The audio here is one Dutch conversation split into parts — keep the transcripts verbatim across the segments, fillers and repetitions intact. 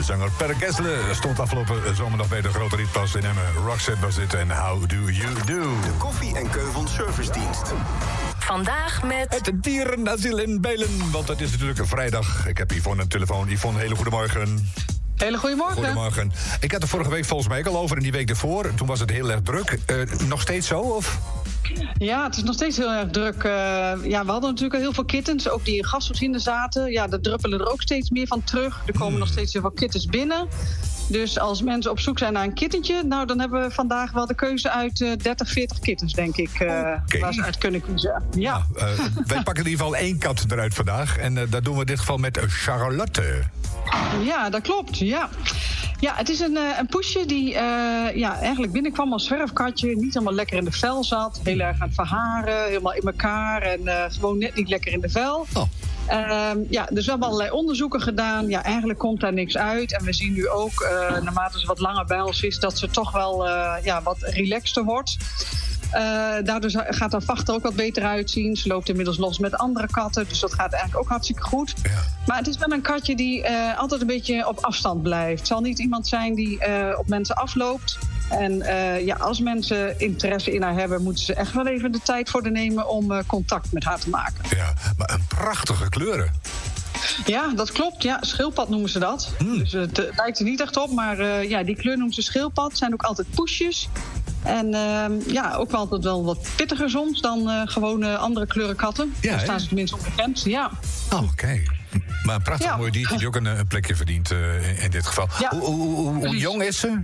zanger Per Gessle stond afgelopen zomer nog bij de grote rietpas in Emmen. Roxette was dit en How Do You Do. De Koffie en Keuvels Servicedienst. Vandaag met... Het dierenasiel in Bijlen, want het is natuurlijk een vrijdag. Ik heb Yvonne aan de telefoon. Yvonne, hele goedemorgen. Hele goedemorgen. Goedemorgen. Ik had er vorige week volgens mij al over en die week ervoor. Toen was het heel erg druk. Uh, nog steeds zo, of... Ja, het is nog steeds heel erg druk. Uh, ja, we hadden natuurlijk al heel veel kittens, ook die in gasvoorzieningen zaten. Ja, daar druppelen er ook steeds meer van terug. Er komen hmm. nog steeds heel veel kittens binnen. Dus als mensen op zoek zijn naar een kittentje... nou, dan hebben we vandaag wel de keuze uit uh, dertig, veertig kittens, denk ik. Uh, okay. Waar ze uit kunnen kiezen. Ja. Nou, uh, wij pakken in ieder geval één kat eruit vandaag. En uh, dat doen we in dit geval met Charlotte. Ja, dat klopt, ja. Ja, het is een, een poesje die uh, ja, eigenlijk binnenkwam als zwerfkatje. Niet helemaal lekker in de vel zat. Heel erg aan het verharen, helemaal in elkaar. En uh, gewoon net niet lekker in de vel. Oh. Uh, ja, dus we hebben allerlei onderzoeken gedaan. Ja, eigenlijk komt daar niks uit. En we zien nu ook, uh, naarmate ze wat langer bij ons is... dat ze toch wel uh, ja, wat relaxter wordt. Uh, daardoor gaat haar vacht er ook wat beter uitzien. Ze loopt inmiddels los met andere katten. Dus dat gaat eigenlijk ook hartstikke goed. Ja. Maar het is wel een katje die uh, altijd een beetje op afstand blijft. Het zal niet iemand zijn die uh, op mensen afloopt. En uh, ja, als mensen interesse in haar hebben... moeten ze echt wel even de tijd voor de nemen om uh, contact met haar te maken. Ja, maar een prachtige kleuren. Ja, dat klopt. Ja, schildpad noemen ze dat. Hmm. Dus het uh, lijkt er niet echt op, maar uh, ja, die kleur noemen ze schildpad. Het zijn ook altijd poesjes. En uh, ja, ook wel altijd wel wat pittiger soms dan uh, gewoon uh, andere kleuren katten. Ja, daar staan ze tenminste onbekend, ja. Oh, oké. Okay. Maar een prachtig ja. mooi diertje die ook een, een plekje verdient uh, in, in dit geval. Ja. Hoe, hoe, hoe, hoe jong is ze?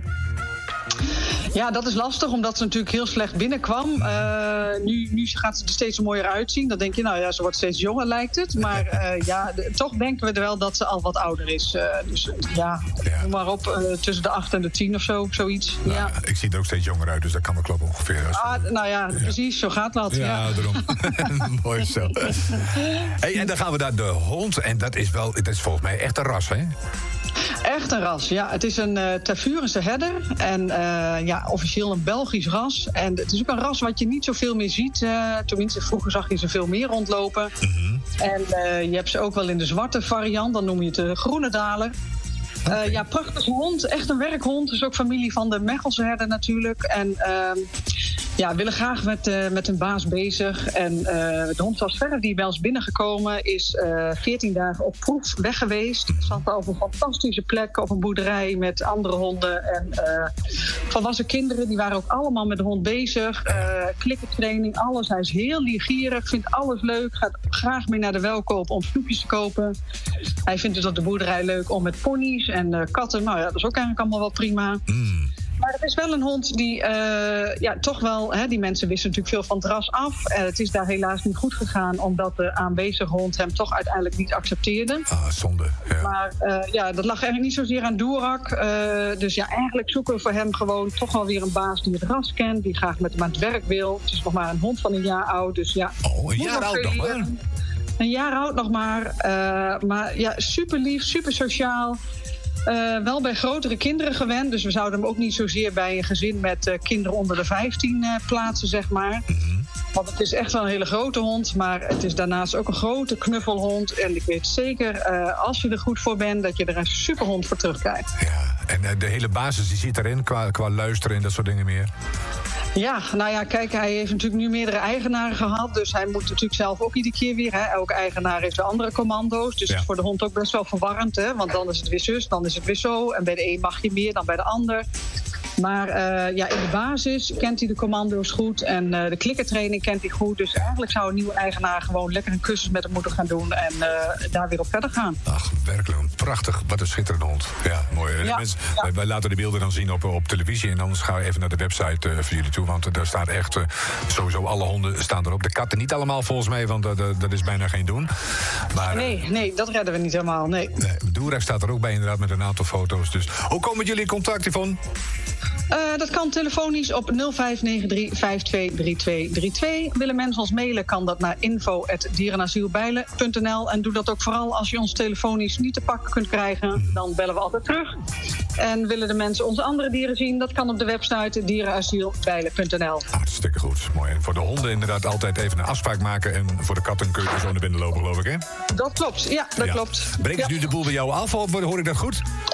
Ja, dat is lastig, omdat ze natuurlijk heel slecht binnenkwam. Uh, nu, nu gaat ze er steeds mooier uitzien. Dan denk je, nou ja, ze wordt steeds jonger, lijkt het. Maar uh, ja, de, toch denken we er wel dat ze al wat ouder is. Uh, dus uh, ja, ja, noem maar op, uh, tussen de acht en de tien of zo, zoiets. Nou, ja. Ik zie er ook steeds jonger uit, dus dat kan wel kloppen ongeveer. Ah, nou ja, ja, precies, zo gaat dat. Ja, ja. daarom. Mooi zo. Hey, en dan gaan we naar de hond. En dat is wel, dat is volgens mij echt een ras, hè? Echt een ras, ja. Het is een uh, Tervurense herder. En uh, ja, officieel een Belgisch ras. En het is ook een ras wat je niet zoveel meer ziet. Uh, tenminste, vroeger zag je ze veel meer rondlopen. Mm-hmm. En uh, je hebt ze ook wel in de zwarte variant. Dan noem je het de groene daler. Okay. Uh, ja, prachtige hond. Echt een werkhond. Dus ook familie van de Mechelse herder natuurlijk. En uh, ja, willen graag met, uh, met hun baas bezig. En uh, de hond zoals verder die bij ons binnengekomen is uh, veertien dagen op proef weg geweest. Zat op een fantastische plek op een boerderij met andere honden. En uh, volwassen kinderen, die waren ook allemaal met de hond bezig. Uh, klikkertraining, alles. Hij is heel leergierig, vindt alles leuk. Gaat graag mee naar de welkoop om snoepjes te kopen. Hij vindt dus op de boerderij leuk om met ponies en uh, katten. Nou ja, dat is ook eigenlijk allemaal wel prima. Mm. Maar het is wel een hond die, uh, ja, toch wel... Hè, die mensen wisten natuurlijk veel van het ras af. Uh, het is daar helaas niet goed gegaan... omdat de aanwezige hond hem toch uiteindelijk niet accepteerde. Ah, zonde. Ja. Maar uh, ja, dat lag eigenlijk niet zozeer aan Doerak. Uh, dus ja, eigenlijk zoeken we voor hem gewoon toch wel weer een baas die het ras kent... die graag met hem aan het werk wil. Het is nog maar een hond van een jaar oud, dus ja... Oh, een jaar oud nog maar? Een jaar oud nog maar. Uh, maar ja, super lief, super sociaal... Uh, wel bij grotere kinderen gewend. Dus we zouden hem ook niet zozeer bij een gezin met uh, kinderen onder de vijftien uh, plaatsen, zeg maar. Mm-hmm. Want het is echt wel een hele grote hond. Maar het is daarnaast ook een grote knuffelhond. En ik weet zeker, uh, als je er goed voor bent, dat je er een superhond voor terugkrijgt. Ja, en uh, de hele basis die zit erin qua, qua luisteren en dat soort dingen meer. Ja, nou ja, kijk, hij heeft natuurlijk nu meerdere eigenaren gehad. Dus hij moet natuurlijk zelf ook iedere keer weer... Hè, elke eigenaar heeft de andere commando's. Dus ja. Het is voor de hond ook best wel verwarrend. Hè, want dan is het weer zus, dan is het weer zo. En bij de een mag je meer dan bij de ander. Maar uh, ja, in de basis kent hij de commando's goed. En uh, de klikkertraining kent hij goed. Dus eigenlijk zou een nieuwe eigenaar gewoon lekker een cursus met hem moeten gaan doen. En uh, daar weer op verder gaan. Ach, werkelijk prachtig. Wat een schitterende hond. Ja, mooi. Ja, mensen, ja. wij, wij laten de beelden dan zien op, op televisie. En anders gaan we even naar de website uh, voor jullie toe. Want uh, daar staat echt, uh, sowieso alle honden staan erop. De katten niet allemaal volgens mij, want uh, dat is bijna geen doen. Maar, nee, uh, nee, dat redden we niet helemaal, nee. nee Doerak staat er ook bij inderdaad met een aantal foto's. Dus hoe komen jullie in contact, Yvonne? Uh, dat kan telefonisch op nul vijf negen drie vijf twee drie twee drie twee. Willen mensen ons mailen, kan dat naar info at dierenasielbijlen punt n l. En doe dat ook vooral als je ons telefonisch niet te pakken kunt krijgen. Dan bellen we altijd terug. En willen de mensen onze andere dieren zien, dat kan op de website dierenasielbijlen punt n l. Hartstikke goed, mooi. En voor de honden inderdaad altijd even een afspraak maken. En voor de katten kun je zo naar binnen lopen, geloof ik, hè? Dat klopt, ja, dat ja. klopt. Brengt ja. nu de boel bij jou af, of hoor ik dat goed?